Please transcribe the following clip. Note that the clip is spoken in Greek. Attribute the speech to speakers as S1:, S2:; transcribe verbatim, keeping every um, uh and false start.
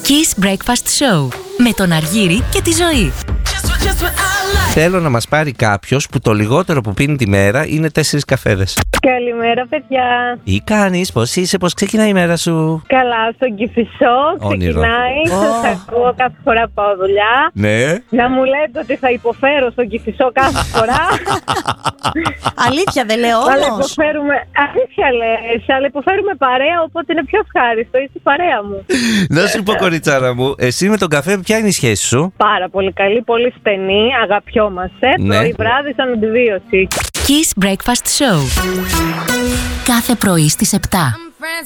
S1: Kiss Breakfast Show με τον Αργύρη και τη Ζωή.
S2: Θέλω να μας πάρει κάποιος που το λιγότερο που πίνει τη μέρα είναι τέσσερις καφέδες.
S3: Καλημέρα, παιδιά.
S2: Τι κάνεις, πώς είσαι, πώς ξεκινάει η μέρα σου?
S3: Καλά, στον Κηφισό ξεκινάει. Σας ακούω κάθε φορά από δουλειά.
S2: Ναι.
S3: Να μου λέτε ότι θα υποφέρω στον Κηφισό κάθε φορά.
S4: Αλήθεια δεν λέω
S3: Αλλά
S4: όμως.
S3: υποφέρουμε, αλήθεια λες, αλλά υποφέρουμε παρέα, οπότε είναι πιο ευχάριστο. Είσαι η παρέα μου.
S2: Να σου πω, κοριτσάρα μου, εσύ με τον καφέ ποια είναι η σχέση σου?
S3: Πάρα πολύ καλή, πολύ στενή, αγαπιόμαστε.
S2: Ναι.
S3: Πρωί βράδυ σαν αντιβίωση.
S1: Kiss Breakfast Show. Κάθε πρωί στις επτά.